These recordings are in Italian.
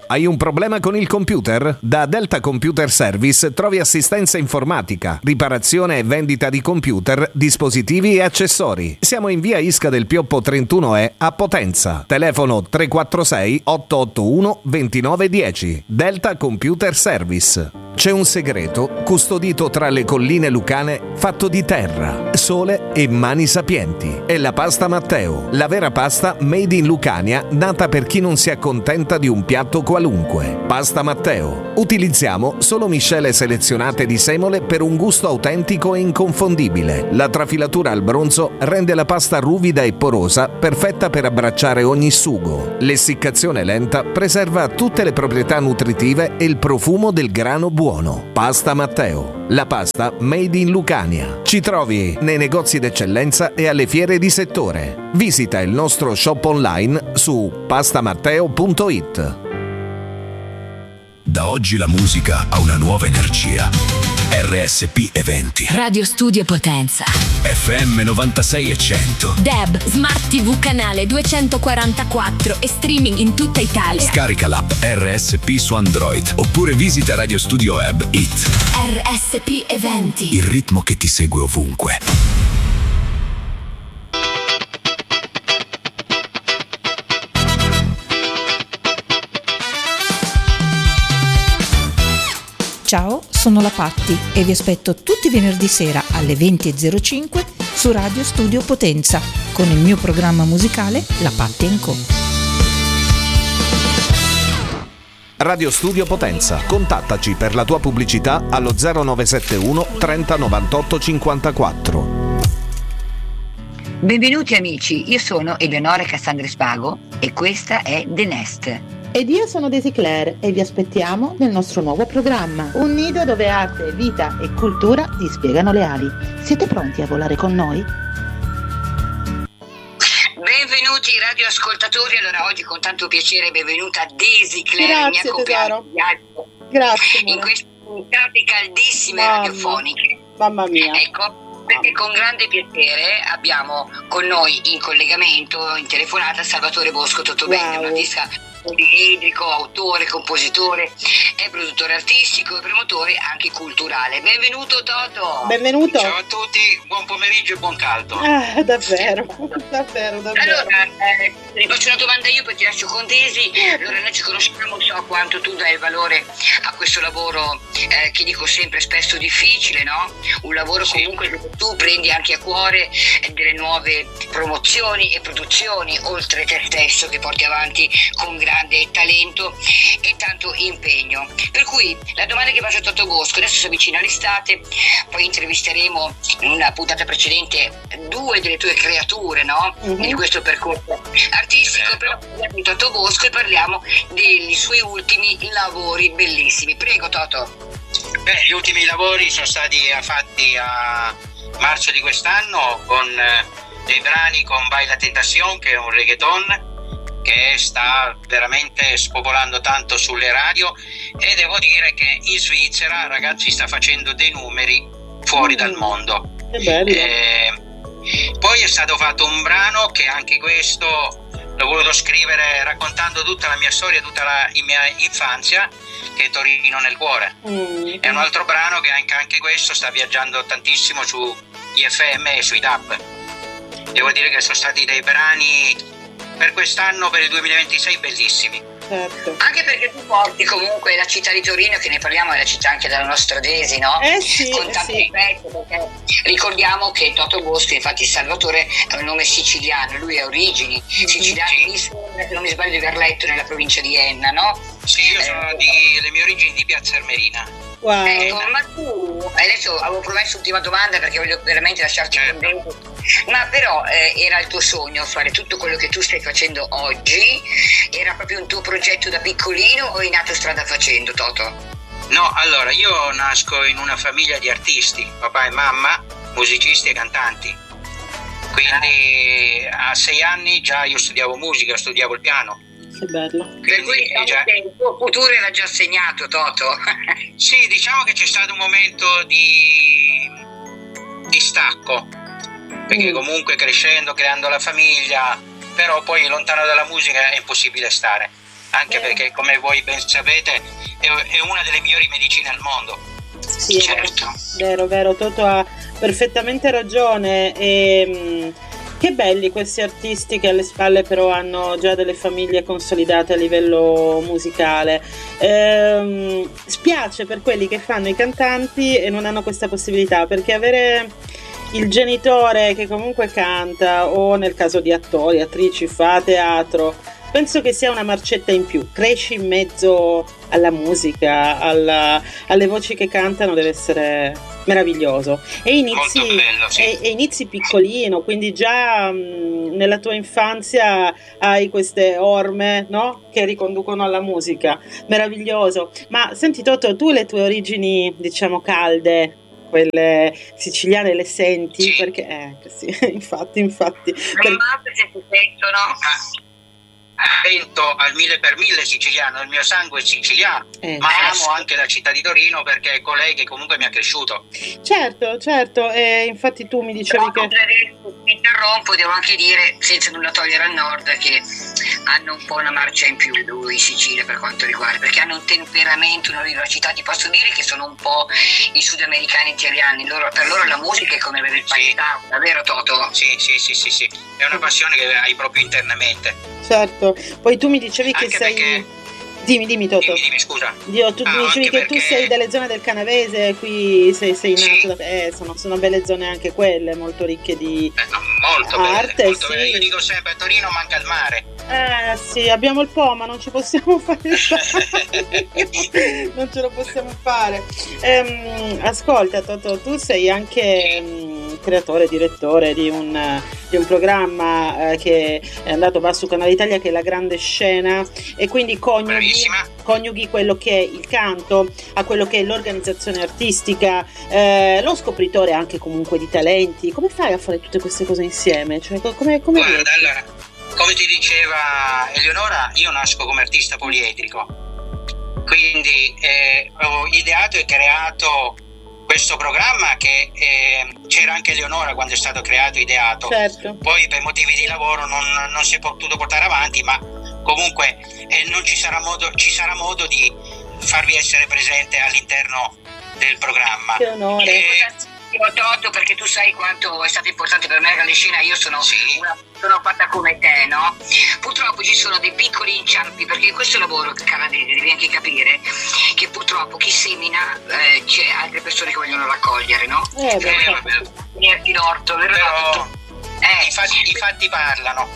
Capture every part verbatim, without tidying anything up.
Hai un problema con il computer? Da Delta Computer Service trovi assistenza informatica, riparazione e vendita di computer, dispositivi e accessori. Siamo in via Isca del Pioppo trentuno E a Potenza. Telefono tre quattro sei otto otto uno due nove uno zero. Delta Computer Service. C'è un segreto custodito tra le colline lucane fatto di terra, sole e mani sapienti. È la pasta Matteo, la vera pasta made in Lucania, nata per chi non si accontenta di un piatto qualunque. Pasta Matteo. Utilizziamo solo miscele selezionate di semole per un gusto autentico e inconfondibile. La trafilatura al bronzo rende la pasta ruvida e porosa, perfetta per abbracciare ogni sugo. L'essiccazione lenta preserva tutte le proprietà nutritive e il profumo del grano buono. Pasta Matteo, la pasta made in Lucania. Ci trovi nei negozi d'eccellenza e alle fiere di settore. Visita il nostro shop online su pastamatteo punto it. Da oggi la musica ha una nuova energia. R S P Eventi. Radio Studio Potenza. F M novantasei e cento. D A B, Smart T V canale duecentoquarantaquattro e streaming in tutta Italia. Scarica l'app R S P su Android oppure visita Radio Studio Web It. R S P Eventi. Il ritmo che ti segue ovunque. Ciao, sono la Patti e vi aspetto tutti i venerdì sera alle venti e zero cinque su Radio Studio Potenza con il mio programma musicale La Patti and Co. Radio Studio Potenza. Contattaci per la tua pubblicità allo zero nove sette uno trenta novantotto cinquantaquattro. Benvenuti amici, io sono Eleonora Cassandra Spago e questa è The Nest. Ed io sono Daisy Claire e vi aspettiamo nel nostro nuovo programma, un nido dove arte, vita e cultura ti spiegano le ali. Siete pronti a volare con noi? Benvenuti radioascoltatori, allora oggi con tanto piacere benvenuta Daisy Claire, Grazie, mia compagna di viaggio. Grazie. In queste puntate caldissime Mamma. radiofoniche. Mamma mia. Ecco, perché con grande piacere abbiamo con noi in collegamento, in telefonata, Salvatore Bosco Totobene, wow. un artista poliedrico, autore, compositore, è produttore artistico e promotore anche culturale. Benvenuto Toto! Benvenuto! Ciao a tutti, buon pomeriggio e buon caldo! Ah, davvero, davvero, davvero. Allora, eh, ti faccio una domanda io, poi ti lascio con Daisy. Allora, noi ci conosciamo, so quanto tu dai il valore a questo lavoro eh, che dico sempre spesso difficile, no? Un lavoro sì. comunque dove tu prendi anche a cuore eh, delle nuove promozioni e produzioni, oltre te stesso che porti avanti con grande talento e tanto impegno. Per cui la domanda che faccio a Toto Bosco, adesso si avvicina l'estate, poi intervisteremo in una puntata precedente due delle tue creature, no? Mm-hmm. Di questo percorso artistico, eh. però parliamo di Toto Bosco e parliamo dei suoi ultimi lavori bellissimi. Prego Toto. Beh, gli ultimi lavori sono stati fatti a marzo di quest'anno con dei brani con Baila Tentación, che è un reggaeton che sta veramente spopolando tanto sulle radio, e devo dire che in Svizzera, ragazzi, sta facendo dei numeri fuori mm. dal mondo. Che bello. Eh, poi è stato fatto un brano che anche questo l'ho voluto scrivere raccontando tutta la mia storia, tutta la mia infanzia, che è Torino nel cuore. Mm. È un altro brano che anche, anche questo sta viaggiando tantissimo sugli F M e sui D A B. Devo dire che sono stati dei brani per quest'anno, per il duemilaventisei, bellissimi. Certo. Anche perché tu porti comunque la città di Torino, che ne parliamo, è la città anche della nostra Daisy, no? Eh sì, con tanto sì. rispetto, perché ricordiamo che Toto Bosco, infatti Salvatore, è un nome siciliano, lui ha origini mm-hmm. siciliane, se non mi sbaglio, di Garletto, nella provincia di Enna, no? Sì, io sono eh, di, le mie origini di Piazza Armerina. Wow. Ecco, ma tu, adesso avevo promesso l'ultima domanda perché voglio veramente lasciarti certo. contento, ma però eh, era il tuo sogno fare tutto quello che tu stai facendo oggi? Era proprio un tuo progetto da piccolino o è nato strada facendo, Toto? No, allora, io nasco in una famiglia di artisti, papà e mamma, musicisti e cantanti, quindi a sei anni già io studiavo musica, studiavo il piano. Che bello. Per cui già... il tuo futuro era già segnato, Toto. Sì, diciamo che c'è stato un momento di, di stacco, perché mm. comunque crescendo, creando la famiglia, però poi lontano dalla musica è impossibile stare. anche eh. perché, come voi ben sapete, è, è una delle migliori medicine al mondo. Sì, Certo. vero, vero, Toto ha perfettamente ragione. E mh, che belli questi artisti che alle spalle però hanno già delle famiglie consolidate a livello musicale. Ehm, spiace per quelli che fanno i cantanti e non hanno questa possibilità, perché avere il genitore che comunque canta, o nel caso di attori, attrici, fa teatro, penso che sia una marcetta in più. Cresci in mezzo alla musica, alla, alle voci che cantano, deve essere meraviglioso. E inizi, Molto bello, sì. e, e inizi piccolino, quindi già mh, nella tua infanzia hai queste orme, no? Che riconducono alla musica. Meraviglioso. Ma senti Toto, tu le tue origini, diciamo, calde, quelle siciliane, le senti? Sì. Perché eh, sì, infatti, infatti. Le Per- mappe se si sentono. Sento al mille per mille siciliano, il mio sangue è siciliano, Eh, ma eh, amo sì. anche la città di Torino perché è colei che comunque mi ha cresciuto. Certo, certo, e infatti tu mi dicevi Però, che... mi interrompo, devo anche dire, senza nulla togliere al nord, che hanno un po' una marcia in più lui in Sicilia per quanto riguarda, perché hanno un temperamento, una vivacità. Ti posso dire che sono un po' i sudamericani italiani. Loro, per loro la musica è come avere il pane d'acqua, vero Toto? Sì, sì, sì, sì, sì, è una passione che hai proprio internamente. Certo, poi tu mi dicevi che Anche sei... perché- Dimmi, dimmi Toto. Dimmi, dimmi, scusa. Dio, tu Ah, mi dicevi anche che tu perché- sei dalle zone del Canavese, qui sei, sei Sì. nato da... Eh, sono, sono belle zone anche quelle, molto ricche di... Eh, no, molto belle, Arte, molto sì. belle. Io dico sempre, a Torino manca il mare. Eh sì, abbiamo il Po, ma non ci possiamo fare non ce lo possiamo fare. Ehm, ascolta Toto, tu sei anche mh, creatore, direttore di un, di un programma eh, che è andato va su Canale Italia, che è La Grande Scena, e quindi coniughi, Bravissima. coniughi quello che è il canto a quello che è l'organizzazione artistica, eh, lo scopritore anche comunque di talenti. Come fai a fare tutte queste cose insieme? Cioè, co- come, come Guarda, riesci? allora, come ti diceva Eleonora, io nasco come artista poliedrico, quindi eh, ho ideato e creato questo programma che eh, c'era anche Eleonora quando è stato creato e ideato. Certo. Poi per motivi di lavoro non, non si è potuto portare avanti, ma comunque eh, non ci sarà modo, ci sarà modo di farvi essere presente all'interno del programma. Che onore. E- Toto, perché tu sai quanto è stato importante per me la Grande Scena. Io sono, Sì. una, sono fatta come te, no? Purtroppo ci sono dei piccoli inciampi, perché questo lavoro canadese devi anche capire che purtroppo chi semina eh, c'è altre persone che vogliono raccogliere, no? Eh, beh, Eh, certo. vabbè. Venirti l'orto, vero? Però Eh, i fatti, i fatti parlano.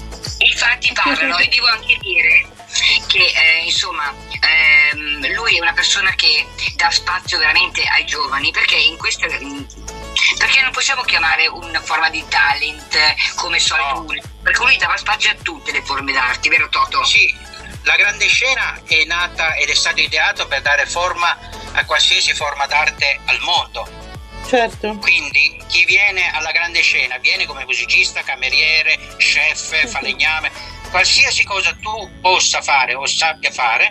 I fatti parlano e devo anche dire che eh, insomma ehm, lui è una persona che dà spazio veramente ai giovani, perché in questa perché non possiamo chiamare una forma di talent come so No. lui, perché lui dava spazio a tutte le forme d'arte, vero Toto? Sì, la Grande Scena è nata ed è stato ideato per dare forma a qualsiasi forma d'arte al mondo. Certo. Quindi chi viene alla Grande Scena viene come musicista, cameriere, chef, falegname, qualsiasi cosa tu possa fare o sappia fare,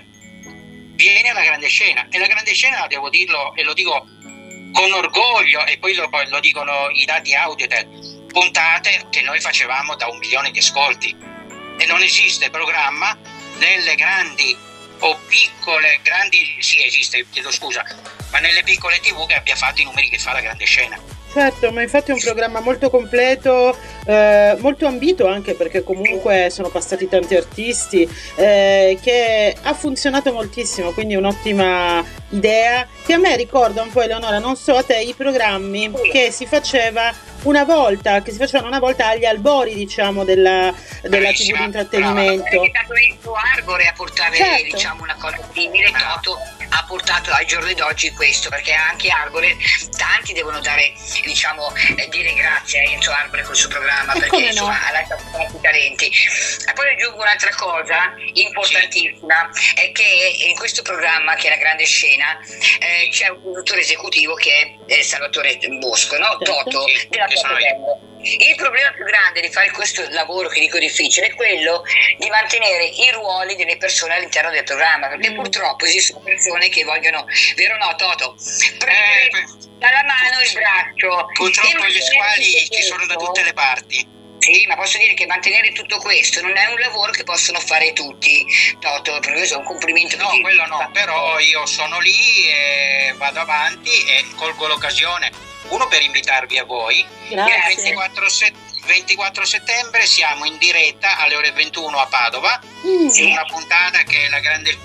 vieni alla Grande Scena. E la Grande Scena, devo dirlo e lo dico con orgoglio, e poi lo, poi lo dicono i dati Audiotel, puntate che noi facevamo da un milione di ascolti, e non esiste programma nelle grandi o piccole, grandi, sì esiste, chiedo scusa, ma nelle piccole tv che abbia fatto i numeri che fa la Grande Scena. Certo, ma infatti è un programma molto completo, eh, molto ambito, anche perché comunque sono passati tanti artisti, eh, che ha funzionato moltissimo, quindi è un'ottima idea, che a me ricorda un po', Eleonora, non so a te, i programmi che si faceva una volta, che si facevano una volta agli albori, diciamo, della, della tivù di intrattenimento. È stato il tuo Arbore a portare, Certo. diciamo, una cosa simile. Toto ha portato ai giorni d'oggi questo, perché anche Arbore, tanti devono dare, diciamo, eh, dire grazie a Enzo Arbore col suo programma, E perché come no? insomma ha lasciato tanti talenti. E poi aggiungo un'altra cosa importantissima, è che in questo programma, che è la Grande Scena, eh, c'è un produttore esecutivo che è eh, Salvatore Bosco, no? Certo. Toto, Sì, della che sono io. Fratello. Il problema più grande di fare questo lavoro, che dico difficile, è quello di mantenere i ruoli delle persone all'interno del programma, perché Mm. purtroppo esistono persone che vogliono, vero o no Toto, Eh, prendere beh, dalla mano il braccio. purtroppo E gli mantenere squali tutto ci sono da questo- tutte le parti. Sì, ma posso dire che mantenere tutto questo non è un lavoro che possono fare tutti, Toto, per questo è un complimento. No, di quello no, però io sono lì e vado avanti e colgo l'occasione, uno per invitarvi a voi. Grazie. Il ventiquattro, set- ventiquattro settembre siamo in diretta alle ore ventuno a Padova, Mm. in una puntata che è la grande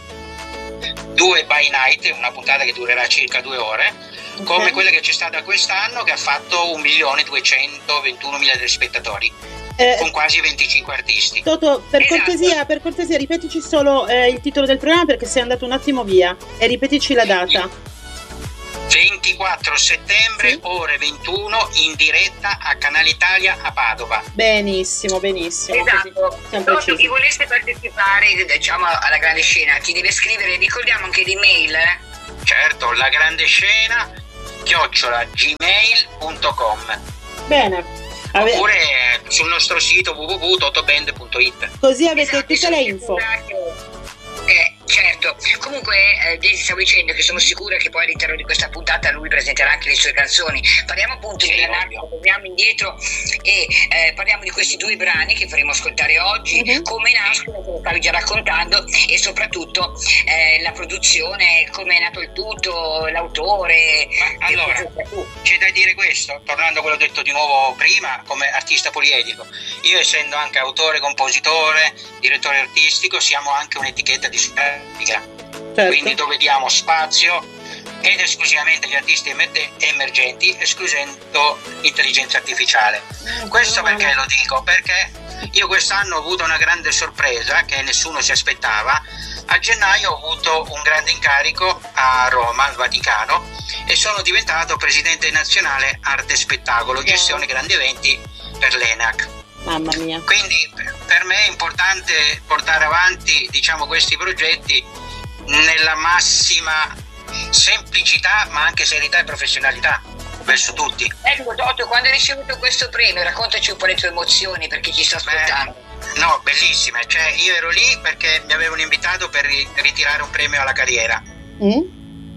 due by night, una puntata che durerà circa due ore, Ok. come quella che c'è stata quest'anno, che ha fatto un milione duecentoventunomila spettatori, Eh, con quasi venticinque artisti. Toto, per Esatto. cortesia, per cortesia, ripetici solo eh, il titolo del programma perché sei andato un attimo via e ripetici la data. ventiquattro settembre, Sì. ore ventuno, in diretta a Canale Italia a Padova. Benissimo, benissimo. così Esatto. siamo Toto, chi precisi. volesse partecipare, diciamo, alla grande scena, ti deve scrivere, ricordiamo anche l'email, eh? Certo, la grande scena chiocciola gmail punto com, Bene. Ave- oppure sul nostro sito w w w punto totoband punto i t. così avete Esatto, tutte le sono info. sicura che- Eh, certo. Comunque, eh, Daisy, stavo dicendo che sono sicura che poi all'interno di questa puntata lui presenterà anche le sue canzoni. Parliamo appunto Sì, della ovvio. nascita, torniamo indietro e eh, parliamo di questi due brani che faremo ascoltare oggi, Mhm. come nascono, come stavi già raccontando, e soprattutto eh, la produzione, come è nato il tutto, l'autore. Ma che allora, presenta tu. c'è da dire questo, tornando a quello detto di nuovo prima, come artista poliedrico. Io, essendo anche autore, compositore, direttore artistico, siamo anche un'etichetta discografica. Certo. Quindi dove diamo spazio ed esclusivamente agli artisti emer- emergenti, escludendo l'intelligenza artificiale. Questo perché lo dico? Perché io quest'anno ho avuto una grande sorpresa che nessuno si aspettava. A gennaio ho avuto un grande incarico a Roma, al Vaticano, e sono diventato presidente nazionale arte e spettacolo, gestione grandi eventi per l'ENAC. Mamma mia. Quindi per me è importante portare avanti, diciamo, questi progetti nella massima semplicità, ma anche serietà e professionalità verso tutti. Ecco, Toto, quando hai ricevuto questo premio, raccontaci un po' le tue emozioni per chi ci sta ascoltando. No, bellissime. Cioè, io ero lì perché mi avevano invitato per ri- ritirare un premio alla carriera Mm?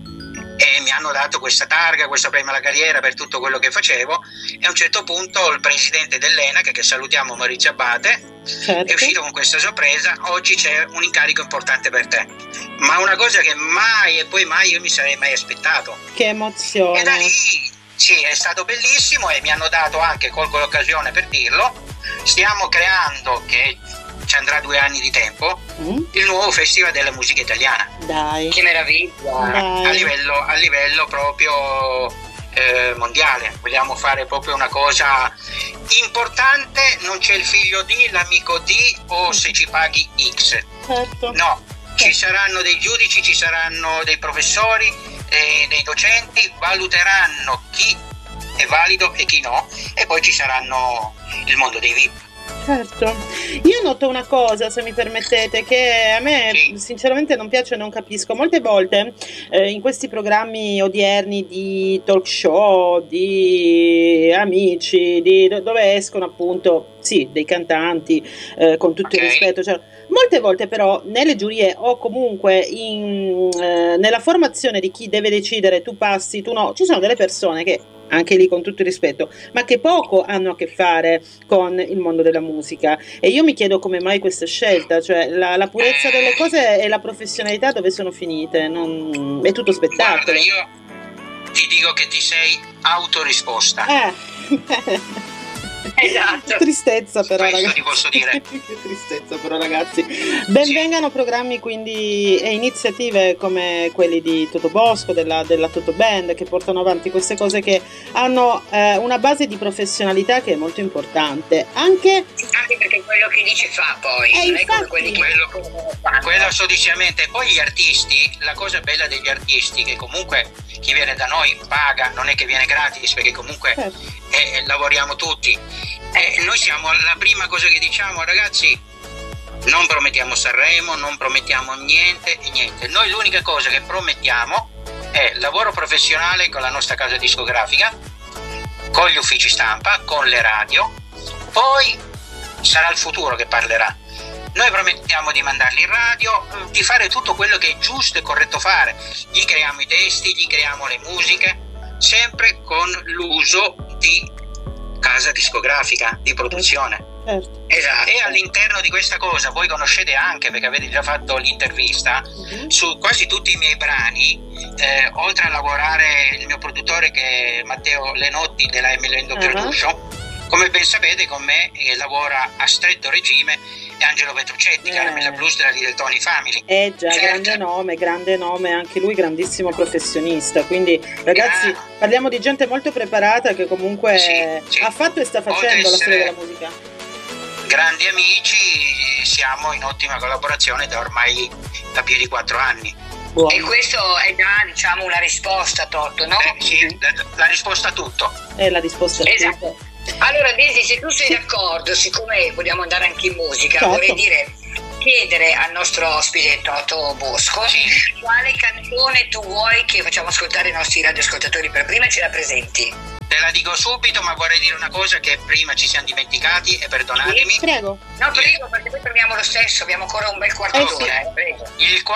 e mi hanno dato questa targa, questo premio alla carriera per tutto quello che facevo, e a un certo punto il presidente dell'ENAC, che salutiamo, Maurizio Abbate, Certo. è uscito con questa sorpresa: oggi c'è un incarico importante per te. Ma una cosa che mai e poi mai io mi sarei mai aspettato. Che emozione. E da lì sì, è stato bellissimo, e mi hanno dato anche, colgo l'occasione per dirlo, stiamo creando, che ci andrà due anni di tempo, Mm? il nuovo Festival della musica italiana Dai. Che meraviglia! Dai. a livello, a livello proprio eh, mondiale. Vogliamo fare proprio una cosa importante. Non c'è il figlio di, l'amico di, o se ci paghi X. Certo. No, ci saranno dei giudici, ci saranno dei professori, eh, dei docenti, valuteranno chi è valido e chi no, e poi ci saranno il mondo dei V I P. Certo, io noto una cosa, se mi permettete, che a me Sì. sinceramente non piace e non capisco. Molte volte eh, in questi programmi odierni di talk show, di amici, di, do- dove escono appunto, sì, dei cantanti, eh, con tutto Ok. il rispetto, cioè, molte volte però nelle giurie o comunque in, eh, nella formazione di chi deve decidere tu passi, tu no, ci sono delle persone che, anche lì con tutto il rispetto, ma che poco hanno a che fare con il mondo della musica, e io mi chiedo come mai questa scelta, cioè la, la purezza delle cose e la professionalità dove sono finite. Non, è tutto Guarda, spettacolo. io ti dico che ti sei autorisposta. Eh. Esatto. Che tristezza però, Questo ragazzi. ti posso dire. Che tristezza però, ragazzi. Ben Sì. vengano programmi quindi e iniziative come quelli di Toto Bosco, della, della Toto Band, che portano avanti queste cose, che hanno eh, una base di professionalità che è molto importante. Anche Anche perché quello che dice fa poi, Eh, non è come infatti. quelli che Quello- fanno. Quello assolutamente. Poi gli artisti, la cosa bella degli artisti, che comunque chi viene da noi paga, non è che viene gratis, perché comunque certo, eh, lavoriamo tutti. Eh, noi siamo, la prima cosa che diciamo, ragazzi, non promettiamo Sanremo, non promettiamo niente e niente. Noi l'unica cosa che promettiamo è lavoro professionale con la nostra casa discografica, con gli uffici stampa, con le radio. Poi sarà il futuro che parlerà. Noi promettiamo di mandarli in radio, di fare tutto quello che è giusto e corretto fare. Gli creiamo i testi, gli creiamo le musiche, sempre con l'uso di casa discografica, di produzione. Certo. Esatto. E all'interno di questa cosa voi conoscete anche, perché avete già fatto l'intervista, uh-huh. su quasi tutti i miei brani, eh, oltre a lavorare il mio produttore che è Matteo Lenotti della Emilendo uh-huh. Perduccio, come ben sapete con me eh, lavora a stretto regime e Angelo Petruccetti, eh. Caramella Blues della Little Tony Family. Eh già, certo. grande nome, grande nome, anche lui grandissimo professionista, quindi ragazzi ah. parliamo di gente molto preparata che comunque sì, sì. ha fatto e sta facendo la storia della musica. Grandi amici, siamo in ottima collaborazione da ormai da più di quattro anni. Buono. E questo è già, diciamo, una risposta, Toto, no? Eh, sì, la, la risposta a tutto. È la risposta a esatto. tutto. Allora Daisy, se tu sei d'accordo, siccome vogliamo andare anche in musica, certo. vorrei dire chiedere al nostro ospite Toto Bosco sì. quale canzone tu vuoi che facciamo ascoltare ai nostri radioascoltatori per prima e ce la presenti. Te la dico subito, ma vorrei dire una cosa che prima ci siamo dimenticati e perdonatemi. Prego. No, prego, perché poi torniamo lo stesso, abbiamo ancora un bel quarto eh, d'ora. sì. eh, prego. Il